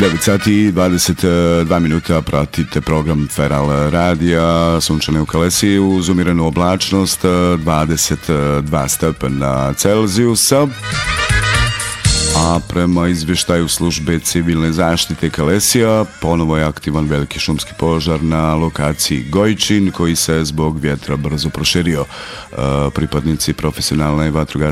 9 sati i 22 minuta pratite program Feral radija, sunčane u Kalesiji uz umirenu oblačnost 22 stepena Celzijusa. A prema izvještaju službe civilne zaštite Kalesija, ponovo je aktivan veliki šumski požar na lokaciji Gojčin, koji se zbog vjetra brzo proširio. Pripadnici profesionalne vatrogasne